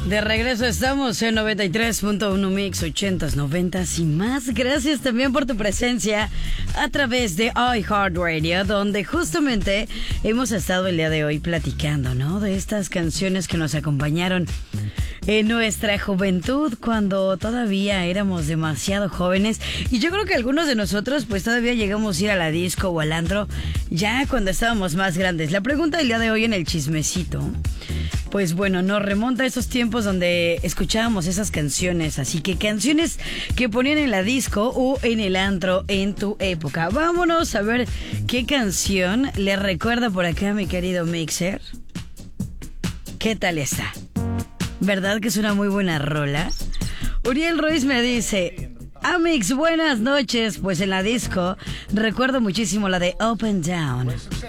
De regreso estamos en 93.1 Mix 80s, 90s y más. Gracias también por tu presencia a través de iHeartRadio, donde justamente hemos estado el día de hoy platicando, ¿no? De estas canciones que nos acompañaron en nuestra juventud, cuando todavía éramos demasiado jóvenes. Y yo creo que algunos de nosotros pues todavía llegamos a ir a la disco o al antro ya cuando estábamos más grandes. La pregunta del día de hoy en el chismecito, pues bueno, nos remonta a esos tiempos donde escuchábamos esas canciones. Así que canciones que ponían en la disco o en el antro en tu época. Vámonos a ver qué canción le recuerda por acá mi querido Mixer. ¿Qué tal está? ¿Verdad que es una muy buena rola? Uriel Ruiz me dice: Amix, buenas noches. Pues en la disco recuerdo muchísimo la de Up and Down.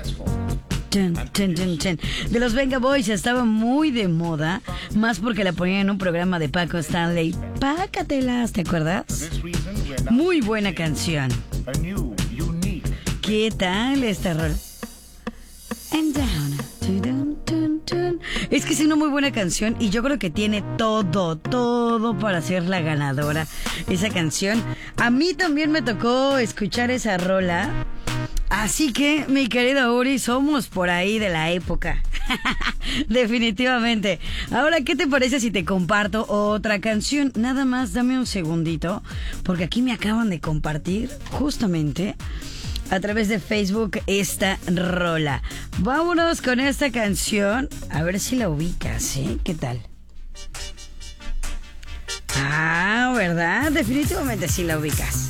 De los Venga Boys, estaba muy de moda, más porque la ponían en un programa de Paco Stanley. Pácatelas, ¿te acuerdas? Muy buena canción. ¿Qué tal esta rola? And down. Es que es una muy buena canción y yo creo que tiene todo para ser la ganadora esa canción. A mí también me tocó escuchar esa rola. Así que, mi querido Uri, somos por ahí de la época. Definitivamente. Ahora, ¿qué te parece si te comparto otra canción? Nada más, dame un segundito, porque aquí me acaban de compartir justamente a través de Facebook esta rola. Vámonos con esta canción, a ver si la ubicas, ¿eh? ¿Qué tal? Ah, ¿verdad? Definitivamente sí la ubicas.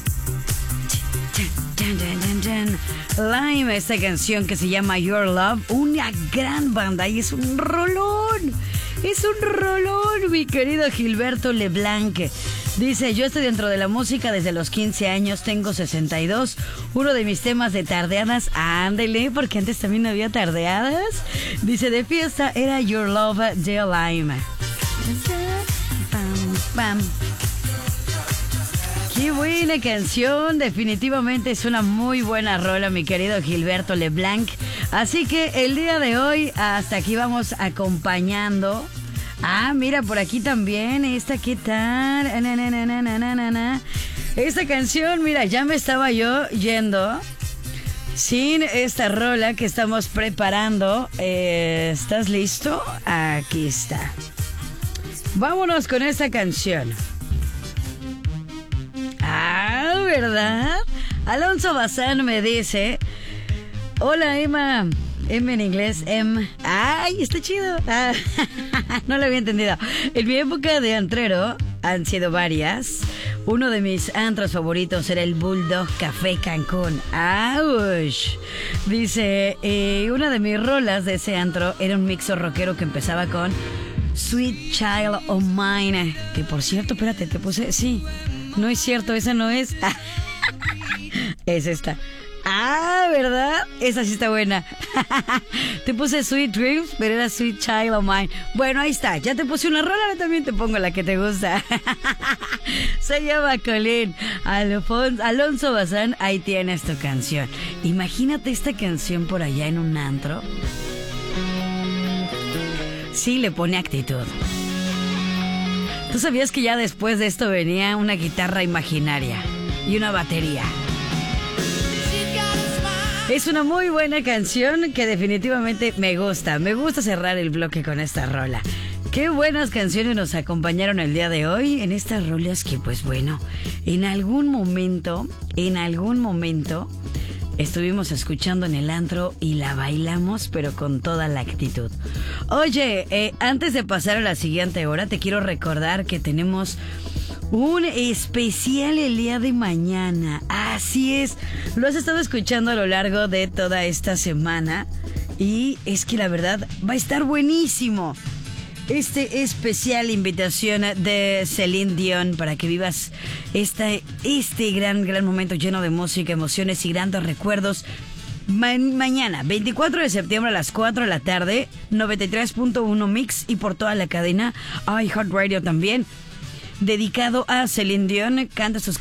Lime, esta canción que se llama Your Love, una gran banda y es un rolón, mi querido Gilberto Leblanc. Dice: yo estoy dentro de la música desde los 15 años, tengo 62. Uno de mis temas de tardeadas, ándele, porque antes también había tardeadas. Dice: de fiesta era Your Love de Lime. Pam, pam. Qué buena canción, definitivamente es una muy buena rola, mi querido Gilberto Leblanc. Así que el día de hoy hasta aquí vamos acompañando. Ah, mira, por aquí también, esta, ¿qué tal? Esta canción, mira, ya me estaba yo yendo sin esta rola que estamos preparando. ¿Estás listo? Aquí está. Vámonos con esta canción. Ah, ¿verdad? Alonso Bazán me dice: hola, Emma. M en inglés, M. ¡Ay, está chido! Ah, no lo había entendido. En mi época de antrero han sido varias. Uno de mis antros favoritos era el Bulldog Café Cancún. ¡Auch! Dice, una de mis rolas de ese antro era un mixo rockero que empezaba con Sweet Child of Mine. Que por cierto, espérate, te puse... Sí, no es cierto, esa no es. Es esta. Ah, ¿verdad? Esa sí está buena. Te puse Sweet Dreams, pero era Sweet Child of Mine. Bueno, ahí está. Ya te puse una rola, ahora también te pongo la que te gusta. Se llama Colín. Alonso Bazán, ahí tienes tu canción. Imagínate esta canción por allá en un antro. Sí, le pone actitud. ¿Tú sabías que ya después de esto venía una guitarra imaginaria y una batería? Es una muy buena canción que definitivamente me gusta. Me gusta cerrar el bloque con esta rola. Qué buenas canciones nos acompañaron el día de hoy en estas rolas que, pues bueno, en algún momento estuvimos escuchando en el antro y la bailamos, pero con toda la actitud. Oye, antes de pasar a la siguiente hora, te quiero recordar que tenemos un especial el día de mañana. Así es, lo has estado escuchando a lo largo de toda esta semana y es que la verdad va a estar buenísimo. Este especial invitación de Celine Dion para que vivas este gran momento lleno de música, emociones y grandes recuerdos. Mañana, 24 de septiembre a las 4 de la tarde, 93.1 Mix y por toda la cadena iHeartRadio también. Dedicado a Celine Dion, canta sus